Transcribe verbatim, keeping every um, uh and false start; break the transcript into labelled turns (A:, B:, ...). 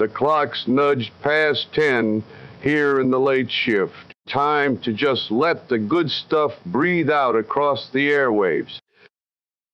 A: The clock's nudged past ten here in the late shift. Time to just let the good stuff breathe out across the airwaves.